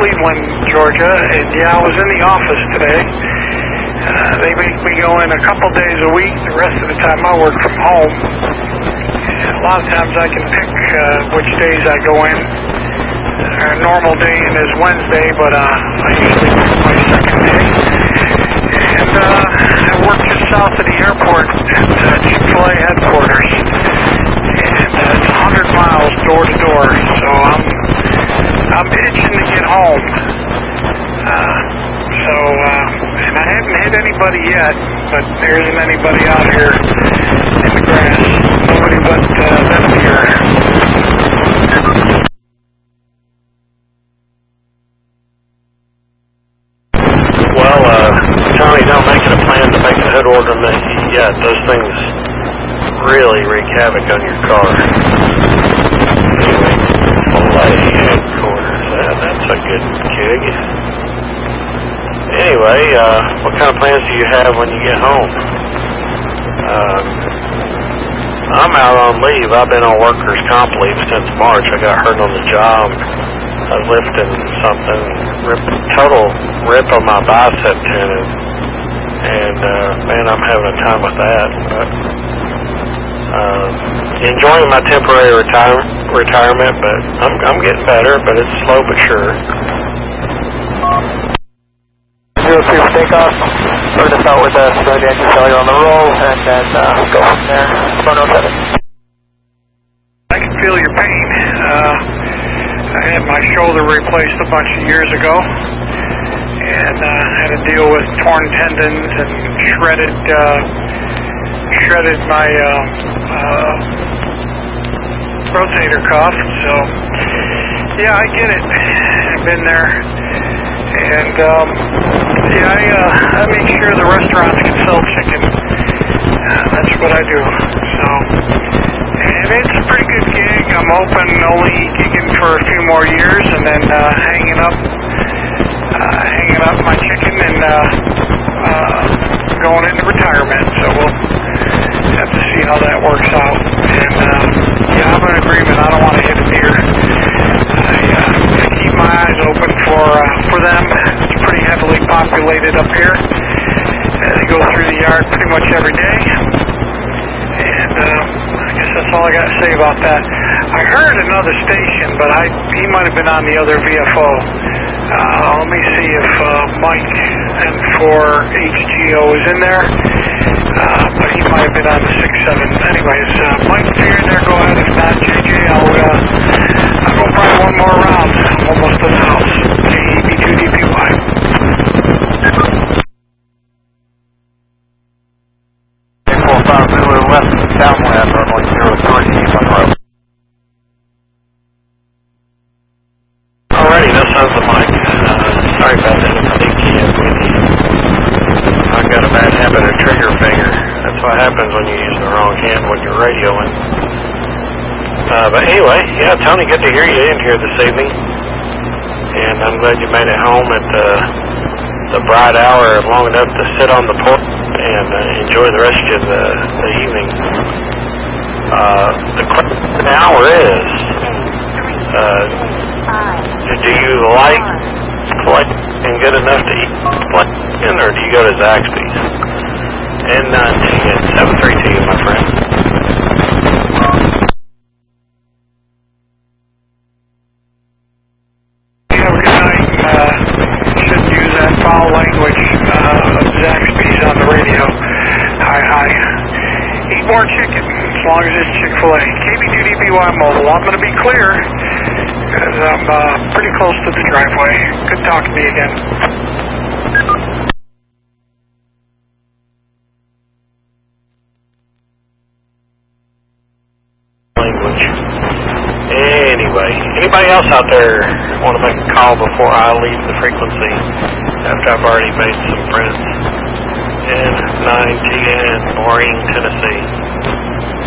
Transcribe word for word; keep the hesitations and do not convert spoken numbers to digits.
Cleveland, Georgia, and yeah, I was in the office today. Uh, they make me go in a couple days a week. The rest of the time I work from home. And a lot of times I can pick uh, which days I go in. Our normal day in is Wednesday, but uh, I usually pick my second day. And uh, I work just south of the airport at uh, Chick-fil-A headquarters. And uh, it's one hundred miles door to door, so I'm I'm itching to get home. Uh, so, uh, and I haven't hit anybody yet, but there isn't anybody out here in the grass. Nobody but uh, them here. Well, uh, Tony, don't make it a plan to make a hood ornament yet. Those things really wreak havoc on your car. Anyway, Filet headquarters. Uh, that's a good gig. Anyway, uh, what kind of plans do you have when you get home? Uh, I'm out on leave. I've been on workers' comp leave since March. I got hurt on the job. I was lifting something, rip, total rip on my bicep tendon. And, uh, man, I'm having a time with that. But, uh, enjoying my temporary retire, retirement, but I'm, I'm getting better, but it's slow but sure. zero three for takeoff. Start us out with a civilian engine failure on the roll, and then uh, go from there. one oh seven. I can feel your pain. Uh, I had my shoulder replaced a bunch of years ago, and uh, had to deal with torn tendons and shredded, uh, shredded my uh, uh, rotator cuff. So, yeah, I get it. I've been there. And, um, yeah, I, uh, I make sure the restaurants can sell chicken. Uh, that's what I do. So, and it's a pretty good gig. I'm open, only gigging for a few more years, and then uh, hanging up, uh, hanging up my chicken and uh, uh, going into retirement. So we'll have to see how that works out. And, uh, yeah, I'm in agreement. I don't want to hit a deer. I, uh, I keep my eyes open for uh, for them. It's pretty heavily populated up here. Uh, they go through the yard pretty much every day. And uh, I guess that's all I got to say about that. I heard another station, but I he might have been on the other V F O. Uh, let me see if uh, Mike and four H G O is in there. Uh, but he might have been on the six seven. Anyways, uh, Mike, if you're in there, go ahead. If not, J J, I'll, uh, I'll go probably one more round. I'm almost to the house. K E B two D P Y. four five Zulu left downwind, runway zero three, Monroe. Alrighty, that sounds like Mike. Uh, sorry about that if I didn't key up with you. I've got a bad habit of trigger finger. That's what happens when you use the wrong hand when you're radioing. Uh, but anyway, yeah, Tony, good to hear you in here this evening. And I'm glad you made it home at uh, the bright hour long enough to sit on the porch and uh, enjoy the rest of the, the evening. Uh, the question now is, uh, do you like collecting good enough to eat collecting, or do you go to Zaxby's? N nine T and seven three T, my friend. Have a good night. Uh, shouldn't use that foul language uh, of Zaxby's on the radio. Hi, hi. Eat more chicken, as long as it's Chick-fil-A. K B two D P Y Mobile. I'm going to be clear, because I'm uh, pretty close to the driveway. Good talking to you again. Language. Anyway, anybody else out there want to make a call before I leave the frequency after I've already made some friends? N nine T N, Maureen, Tennessee.